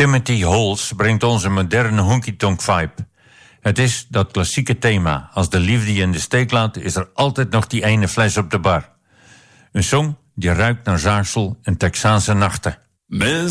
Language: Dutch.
Timothy Halls brengt ons een moderne honky-tonk vibe. Het is dat klassieke thema. Als de liefde je in de steek laat, is er altijd nog die ene fles op de bar. Een song die ruikt naar zaagsel en Texaanse nachten.